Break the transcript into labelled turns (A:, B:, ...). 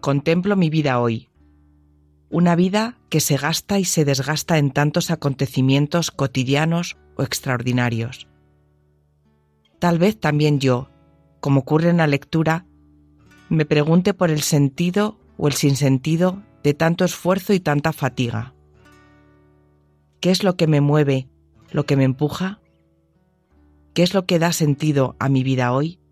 A: contemplo mi vida hoy. Una vida que se gasta y se desgasta en tantos acontecimientos cotidianos o extraordinarios. Tal vez también yo, como ocurre en la lectura, me pregunte por el sentido o el sinsentido de tanto esfuerzo y tanta fatiga. ¿Qué es lo que me mueve, lo que me empuja? ¿Qué es lo que da sentido a mi vida hoy?